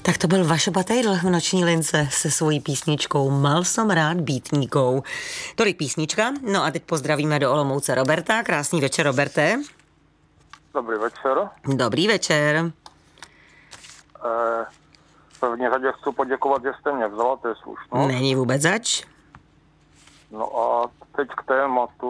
Tak to byl Vašo Patejdl v Noční lince se svojí písničkou Mal som rád býtníkou. Tolik písnička. No a teď pozdravíme do Olomouce Roberta. Krásný večer, Roberte. Dobrý večer. Dobrý večer. V první řadě chci poděkovat, že jste mě vzala, to je slušno. Není vůbec zač. No a teď k tématu.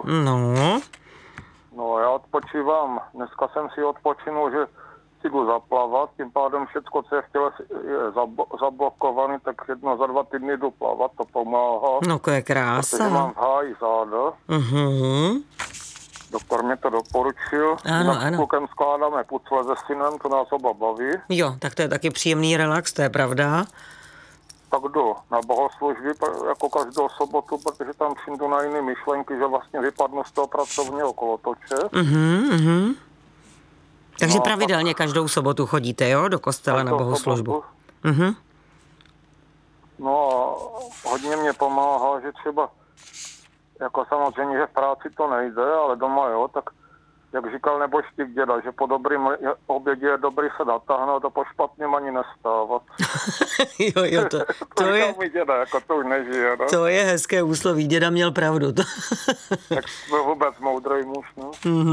No já odpočívám. Dneska jsem si odpočinul, že si jdu zaplavat, tím pádem všecko, co je v těle, je zablokovaný, tak jedno za 2 týdny jdu plavat, to pomáhá. No to je krása. Protože mám v háji záda. Doktor mě to doporučil. Ano. S klukem skládáme pucle se synem, to nás oba baví. Jo, tak to je taky příjemný relax, to je pravda. Tak jdu na bohoslužby jako každou sobotu, protože tam přijdu na jiné myšlenky, že vlastně vypadnu z toho pracovního kolotoče. Takže pravidelně každou sobotu chodíte, jo, do kostela na bohoslužbu. No a hodně mě pomáhá, že třeba, jako samozřejmě, že v práci to nejde, ale doma jo, tak jak říkal nebožtík děda, že po dobrým obědě je dobrý se natáhnout a po špatným ani nestávat. jo, to je... Můj děda, jako to už nežije, no? To je hezké úsloví, děda měl pravdu. Tak byl vůbec moudrý muž, no?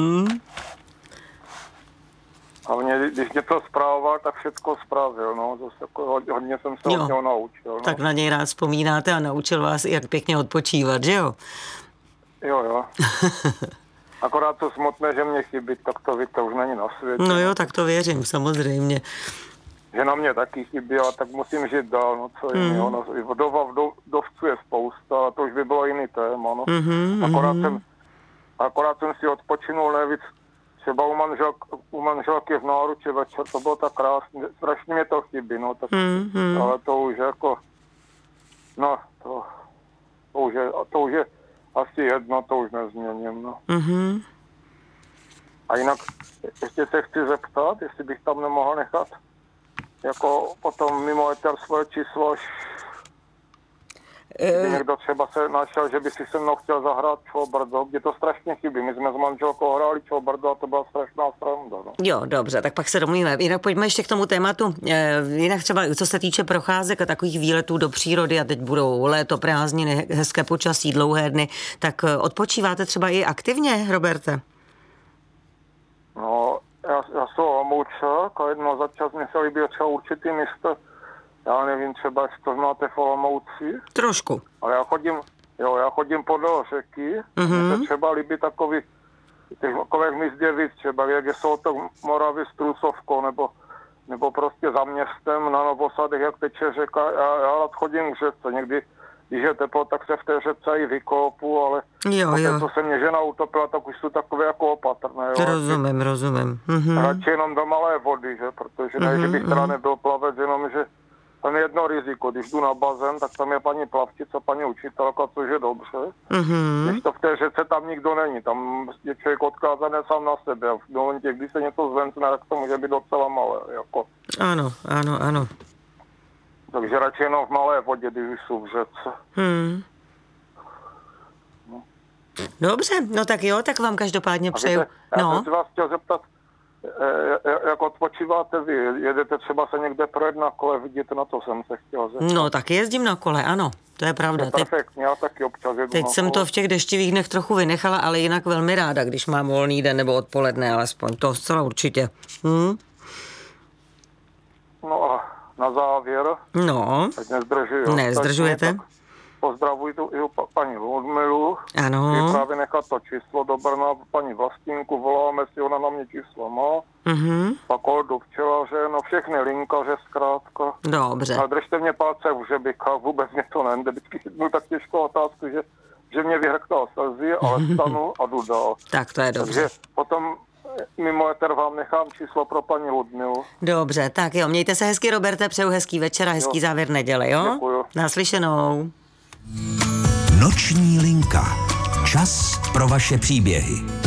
Hlavně, když něco spravoval, tak všecko spravil, no. Zase jako hodně jsem se od něho naučil, no. Tak na něj rád vzpomínáte a naučil vás, jak pěkně odpočívat, že jo? Jo. Akorát to smutné, že mě chybí, tak to víte, už není na světě. No jo, tak to věřím, samozřejmě. Že na mě taky chybí, ale tak musím žít dál, no co jiného. No, vdovců je spousta, ale to už by bylo jiný téma, no. Akorát jsem si odpočinul nejvíc. Třeba u manželky v náruči večer, to bylo tak krásné, strašně mě to chybí, no, tak, ale to už jako, no, to už je asi jedno, to už nezměním, no. A jinak ještě se chci zeptat, jestli bych tam nemohl nechat, jako potom mimo éter svoje číslo, až kdyby někdo třeba se našel, že by si se mnou chtěl zahrát Čobrdo, kde to strašně chybí. My jsme s manželkou hráli Čobrdo a to byla strašná sranda. No. Jo, dobře, tak pak se domluvíme. Jinak pojďme ještě k tomu tématu. Jinak třeba, co se týče procházek a takových výletů do přírody, a teď budou léto, prázdniny, hezké počasí, dlouhé dny, tak odpočíváte třeba i aktivně, Roberte? No, já jsem Olomoučák a jedno za čas mě se líbí třeba určitý místo. Já nevím, třeba jestli to máte v Olomouci. Trošku. Ale já chodím podél řeky. Mně se třeba líbí takových míst je víc, třeba jak jsou to Moravy s Trusovkou, nebo prostě za městem na Novosadech, jak teče řeka. Já rád chodím k řece. Někdy, když je teplo, tak se v té řece i vykopu, ale to se mě žena utopila, tak už jsou takové jako opatrné. Jo? Rozumím. Radši jenom do malé vody, že? Protože ne, že bych teda nebyl plavec, jenom že tam je jedno riziko, když jdu na bazén, tak tam je paní plavčice, paní učitelka, což je dobře. Když to v té řece tam nikdo není, tam je člověk odkázaný sám na sebe. A v momentě, když se něco zvencne, tak to může být docela malé. Jako. Ano. Takže radši jenom v malé vodě, když jsou v řece. Dobře, no tak jo, tak vám každopádně přeju. Já jsem si vás chtěl zeptat, jak odpočíváte vy? Jedete třeba se někde projet na kole, vidíte, na to jsem se chtěl zeptat. No, taky jezdím na kole, ano, to je pravda. Perfektně, já taky občas jedu. Teď jsem to v těch deštivých dnech trochu vynechala, ale jinak velmi ráda, když mám volný den nebo odpoledne alespoň, to zcela určitě. No a na závěr, ať nezdržuju. Nezdržujete? Pozdravuji tu i paní Ludmilu. Ano. Je právě nechat to číslo do Brna, paní Vlastínku, voláme si, ona na mě číslo má. Pak Oldu Včelaře, no všechny linkaře zkrátka. Dobře. A držte mě palce v hřebikách, vůbec mě to nejde. Vždycky chytnu tak těžkou otázku, že mě vyhrktal slzy, ale stanu a jdu dál. Tak to je dobře. Takže potom mimo éter vám nechám číslo pro paní Ludmilu. Dobře, tak jo, mějte se hezky, Roberte, přeju hezký večer a hezký závěr neděle, jo? Děkuju. Naslyšenou. Noční linka. Čas pro vaše příběhy.